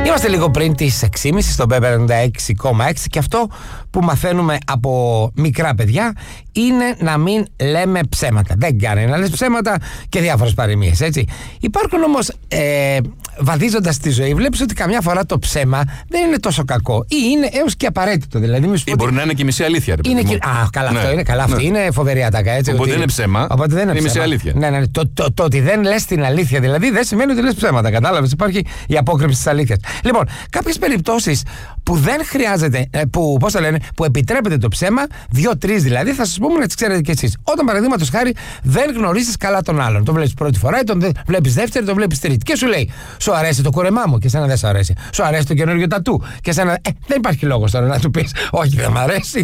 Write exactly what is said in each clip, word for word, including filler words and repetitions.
Είμαστε λίγο πριν τις έξι και μισή στον Pepper ενενήντα έξι κόμμα έξι και αυτό που μαθαίνουμε από μικρά παιδιά είναι να μην λέμε ψέματα. Δεν κάνει να λες ψέματα και διάφορες παροιμίες, έτσι. Υπάρχουν όμως, ε, βαδίζοντας τη ζωή, βλέπεις ότι καμιά φορά το ψέμα δεν είναι τόσο κακό ή είναι έως και απαραίτητο. Δηλαδή, μη σου πω ή μπορεί ότι... να είναι και μισή αλήθεια. Ρε, είναι και... Α, καλά, ναι. Αυτό είναι καλά. Ναι. Αυτή είναι φοβερή ατάκα, έτσι. Οπότε ότι... δεν είναι ψέμα. Οπότε δεν είναι, είναι ψέμα. Μισή αλήθεια. Ναι, ναι, ναι. Το, το, το ότι δεν λες την αλήθεια δηλαδή δεν σημαίνει ότι λες ψέματα. Κατάλαβες. Υπάρχει η απόκρυψη της αλήθειας. Λοιπόν, κάποιες περιπτώσεις που δεν χρειάζεται, που, πώς το λένε, που επιτρέπεται το ψέμα, δύο-τρεις δηλαδή, θα σας πούμε να τις ξέρετε κι εσείς. Όταν παραδείγματος χάρη δεν γνωρίζεις καλά τον άλλον. Τον βλέπεις πρώτη φορά, τον βλέπεις δεύτερη, τον βλέπεις τρίτη. Και σου λέει, σου αρέσει το κουρεμά μου, και εσένα δεν σου αρέσει. Σου αρέσει το καινούργιο τατού, και εσένα. Ε, δεν υπάρχει λόγος τώρα να του πεις, όχι, δεν μ' αρέσει.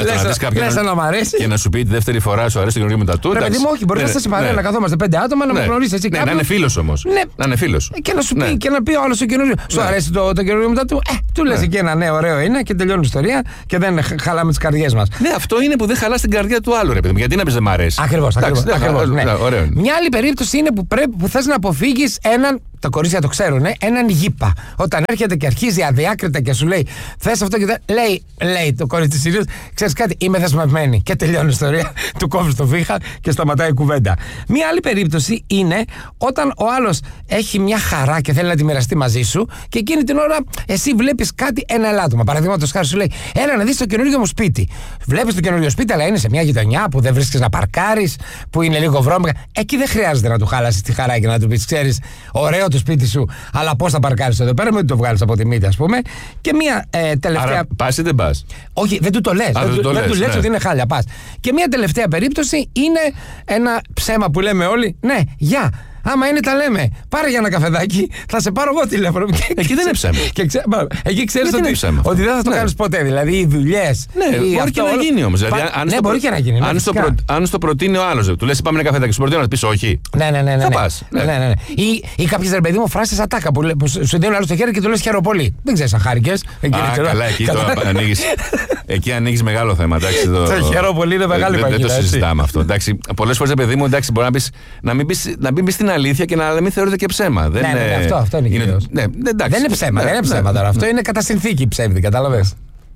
Λες να μ' αρέσει. Και να σου πει τη δεύτερη φορά, σου αρέσει το καινούργιο μου τατού. Ρε παιδί μου, όχι, μπορεί να είσαι παρέα, να καθόμαστε πέντε άτομα, να με γνωρίσει έτσι. Να είναι φίλος όμως. Να είναι φίλος. Και να σου πει και να πει όλο το καινούργιο. Σου αρέσει το καινούργιο μου τατού. Ε, του λες εκεί ένα ναι, ωραίο είναι και τελειώνει η ιστορία και δεν χαλάμε τις καρδιές μας. Ναι, αυτό είναι που δεν χαλάς την καρδιά του άλλου, ρε παιδί μου. Γιατί να πεις δεν μ' αρέσει. Ακριβώς, ακριβώς. Μια άλλη περίπτωση είναι που, πρέπει, που θες να αποφύγεις έναν. Τα κορίτσια το ξέρουν, ε, έναν γήπα. Όταν έρχεται και αρχίζει αδιάκριτα και σου λέει, θες αυτό και δεν. Λέει, λέει το κορίτσι συνήθως, ξέρεις κάτι, είμαι δεσμευμένη. Και τελειώνει η ιστορία, του κόβεις το βήχα και σταματάει η κουβέντα. Μία άλλη περίπτωση είναι όταν ο άλλος έχει μια χαρά και θέλει να τη μοιραστεί μαζί σου και εκείνη την ώρα εσύ βλέπεις κάτι ένα ελάττωμα. Παραδείγματος χάρη σου λέει, έλα να δεις το καινούργιο μου σπίτι. Βλέπεις το καινούργιο σπίτι, αλλά είναι σε μια γειτονιά που δεν βρίσκεις να παρκάρεις, που είναι λίγο βρώμικα. Εκεί δεν χρειάζεται να του χάλασεις τη χαρά και να του πεις, ξέρεις, ωραίο το σπίτι σου, αλλά πώς θα παρκάρεις εδώ πέρα, μην το βγάλεις από τη μύτη, ας πούμε. Και μία ε, τελευταία. Άρα πας ή δεν πας? Όχι, δεν του το λες. Α, δεν του, το δεν λες, του λες ναι. ότι είναι χάλια, πας. Και μία τελευταία περίπτωση είναι ένα ψέμα που λέμε όλοι. Ναι, γεια. Άμα είναι τα λέμε. Πάρε για ένα καφεδάκι, θα σε πάρω εγώ τηλέφωνο. Εκεί δεν είναι ψέμα. Και ξέ, εκεί ξέρεις ότι, ότι δεν θα το ναι. κάνεις ποτέ. Δηλαδή οι δουλειές. Ναι, μπορεί αυτό, και να όλο... γίνει όμως. Δηλαδή, Πα... αν ναι, στο μπορεί προ... και να γίνει. Αν, ναι, στο προ... αν στο προτείνει ο άλλος, του λες πάμε ένα καφεδάκι, σου προτείνω να πεις όχι. Ναι, ναι, ναι. ναι, θα ναι. πας. Ναι. Ναι, ναι, ναι. Ή, ή κάποιες ρε παιδί μου φράσεις ατάκα που, που σου δίνουν άλλο στο χέρι και του λες χαίρο πολύ. Δεν ξέρεις αν χάρηκες. Α, καλά, εκεί το ανοίγεις. Εκεί ανοίγεις μεγάλο θέμα. Το χαίρο πολύ είναι μεγάλη παγίδα. Δεν το συζητάμε αυτό. Πολλές φορές, παιδί μου, μπορεί να μην πεις την αλήθεια και να μην θεωρείται και ψέμα. Δεν ναι, ναι, ναι, αυτό, αυτό είναι, είναι κυρίως. Ναι, εντάξει, δεν είναι ψέμα, ναι, δεν είναι ψέμα ναι, τώρα. Ναι. Αυτό είναι κατά συνθήκη ψεύδι, κατάλαβες.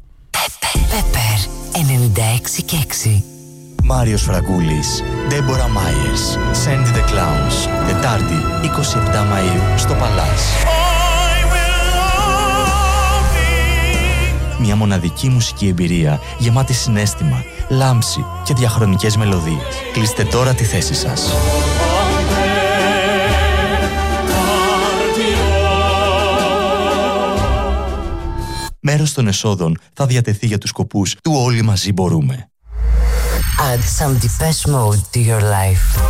Pepper ενενήντα έξι και έξι. Μάριος Φραγκούλης, Ντέμπορα Μάιερς, Sandy the Clowns, Τετάρτη εικοστή εβδόμη Μαΐου στο Παλάς. Μια μοναδική μουσική εμπειρία γεμάτη συναίσθημα, λάμψη και διαχρονικές μελωδίες. Κλείστε τώρα τη θέση σας. Μέρος των εσόδων θα διατεθεί για τους σκοπούς του «Όλοι μαζί μπορούμε». Add some Depeche Mode to your life.